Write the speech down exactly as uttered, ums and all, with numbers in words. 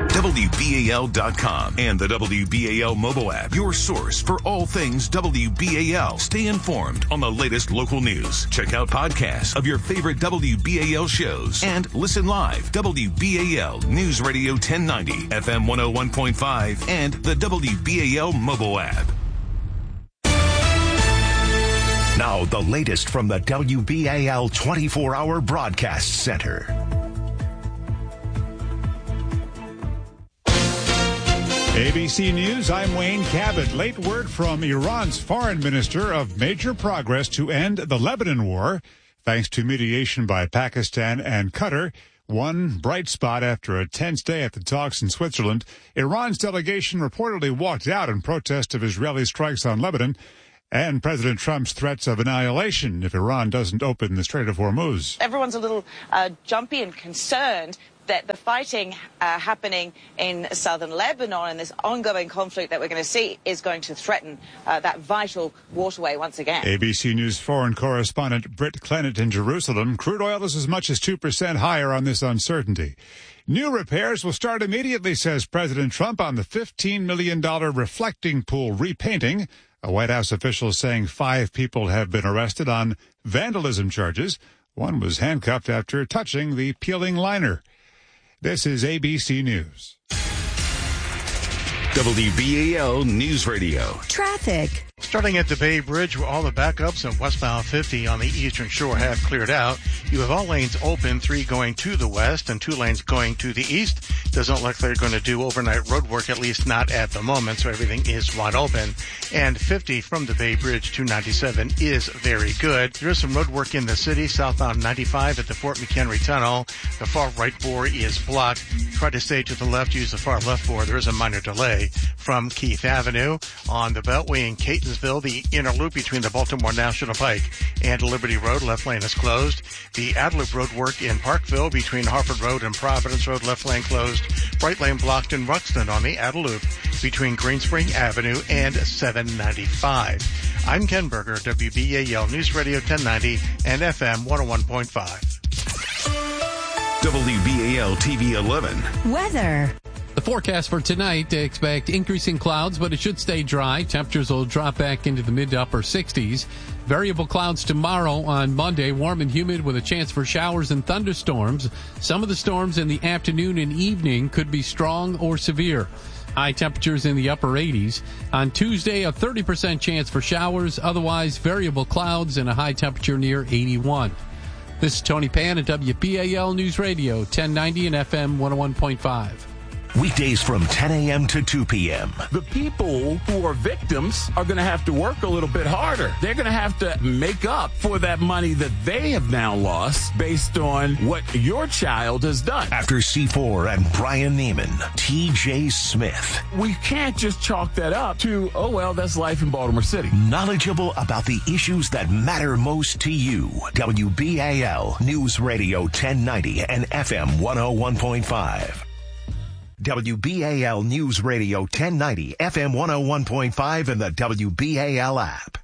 W B A L dot com and the W B A L mobile app, your source for all things W B A L. Stay informed on the latest local news. Check out podcasts of your favorite W B A L shows and listen live. W B A L News Radio ten ninety, F M one oh one point five, and the W B A L mobile app. Now, the latest from the W B A L twenty-four hour Broadcast Center. A B C News, I'm Wayne Cabot. Late word from Iran's foreign minister of major progress to end the Lebanon war, thanks to mediation by Pakistan and Qatar. One bright spot after a tense day at the talks in Switzerland. Iran's delegation reportedly walked out in protest of Israeli strikes on Lebanon and President Trump's threats of annihilation if Iran doesn't open the Strait of Hormuz. Everyone's a little uh, jumpy and concerned that the fighting uh, happening in southern Lebanon and this ongoing conflict that we're going to see is going to threaten uh, that vital waterway once again. A B C News foreign correspondent Britt Clennett in Jerusalem. Crude oil is as much as two percent higher on this uncertainty. New repairs will start immediately, says President Trump, on the fifteen million dollars reflecting pool repainting. A White House official saying five people have been arrested on vandalism charges. One was handcuffed after touching the peeling liner. This is A B C News. W B A L News Radio. Traffic. Starting at the Bay Bridge, where all the backups on westbound fifty on the eastern shore have cleared out, you have all lanes open, three going to the west and two lanes going to the east. Doesn't look like they're going to do overnight road work, at least not at the moment, so everything is wide open. And fifty from the Bay Bridge to ninety-seven is very good. There is some road work in the city, southbound ninety-five at the Fort McHenry Tunnel. The far right bore is blocked. Try to stay to the left, use the far left bore. There is a minor delay from Keith Avenue. On the Beltway in Catonsville, the inner loop between the Baltimore National Pike and Liberty Road, left lane is closed. The Adloop Road work in Parkville between Harford Road and Providence Road, left lane closed. Right lane blocked in Ruxton on the Adloop between Greenspring Avenue and seven ninety-five. I'm Ken Berger, W B A L News Radio ten ninety and F M one oh one point five. W B A L T V eleven. Weather. The forecast for tonight, they expect increasing clouds, but it should stay dry. Temperatures will drop back into the mid to upper sixties. Variable clouds tomorrow on Monday, warm and humid with a chance for showers and thunderstorms. Some of the storms in the afternoon and evening could be strong or severe. High temperatures in the upper eighties. On Tuesday, a thirty percent chance for showers, otherwise variable clouds and a high temperature near eighty-one. This is Tony Pan at W B A L News Radio, ten ninety and F M one oh one point five. Weekdays from ten a.m. to two p.m. The people who are victims are going to have to work a little bit harder. They're going to have to make up for that money that they have now lost based on what your child has done. After C four and Brian Neiman, T J Smith. We can't just chalk that up to, oh, well, that's life in Baltimore City. Knowledgeable about the issues that matter most to you. W B A L News Radio ten ninety and F M one oh one point five. W B A L News Radio ten ninety, F M one oh one point five, and the W B A L app.